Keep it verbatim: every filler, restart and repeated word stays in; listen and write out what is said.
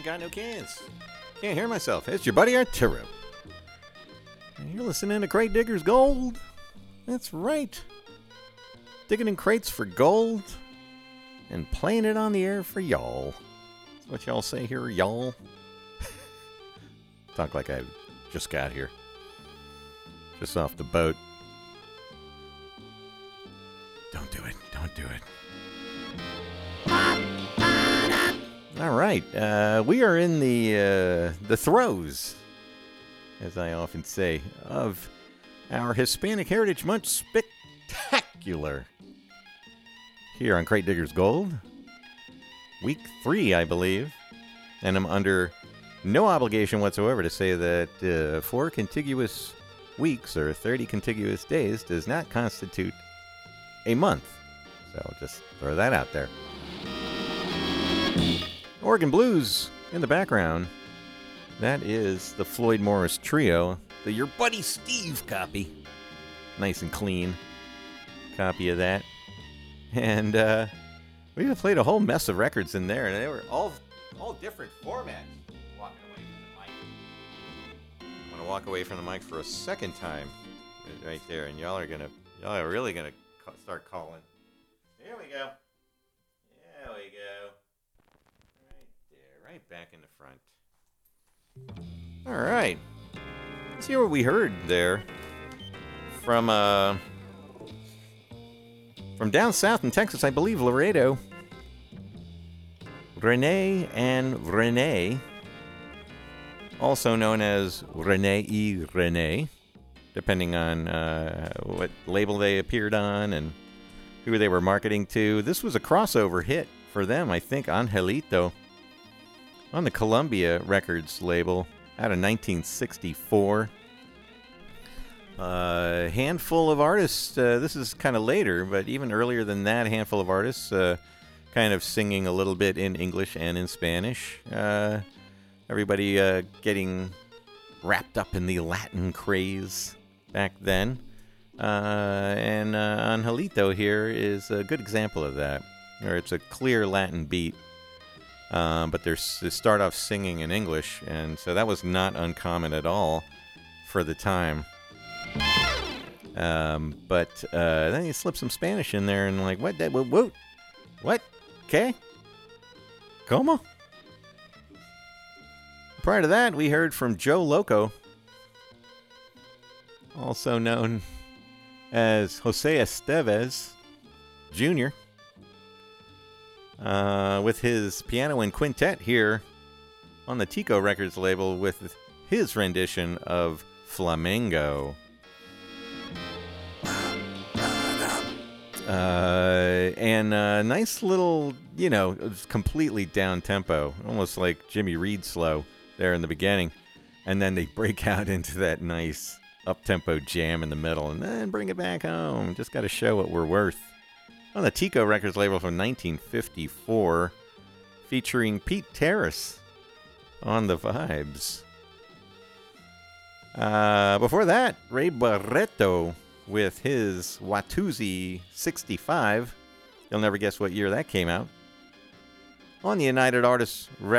got no cans. Can't hear myself. It's your buddy Arturo. And you're listening to Crate Diggers Gold. That's right. Digging in crates for gold and playing it on the air for y'all. That's what y'all say here, y'all. Talk like I just got here. Just off the boat. Don't do it. Don't do it. All right. Uh, we are in the uh, the throes, as I often say, of our Hispanic Heritage Month Spectacular here on Crate Diggers Gold. Week three, I believe. And I'm under no obligation whatsoever to say that uh, four contiguous weeks or thirty contiguous days does not constitute a month. So I'll just throw that out there. Oregon Blues in the background. That is the Floyd Morris Trio, the Your Buddy Steve copy. Nice and clean copy of that. And uh, we played a whole mess of records in there, and they were all all different formats. Walking away from the mic. I'm gonna walk away from the mic for a second time, right there, and y'all are gonna, y'all are really gonna ca- start calling. There we go. There we go. Right there, right back in the front. All right. Let's hear what we heard there from uh from down south in Texas, I believe Laredo. Renee and Renee, also known as Renee y Renee, depending on uh, what label they appeared on and who they were marketing to. This was a crossover hit for them, I think, Angelito, on the Columbia Records label out of nineteen sixty-four. A uh, handful of artists, uh, this is kind of later, but even earlier than that, a handful of artists uh, kind of singing a little bit in English and in Spanish. Uh, everybody uh, getting wrapped up in the Latin craze back then. Uh, and uh, Angelito here is a good example of that, where it's a clear Latin beat. Um, but they start off singing in English, and so that was not uncommon at all for the time. Um, but uh, then you slip some Spanish in there, and like, what? That? What? What? What? Okay. Como? Prior to that, we heard from Joe Loco, also known as Jose Estevez Junior, uh, with his piano and quintet here on the Tico Records label with his rendition of Flamengo. Uh, and a nice little, you know, completely down tempo, almost like Jimmy Reed slow there in the beginning. And then they break out into that nice up-tempo jam in the middle and then bring it back home. Just got to show what we're worth. On the Tico Records label from nineteen fifty-four, featuring Pete Terrace on the vibes. Uh, before that, Ray Barreto with his Watusi sixty-five. You'll never guess what year that came out. On the United Artists Records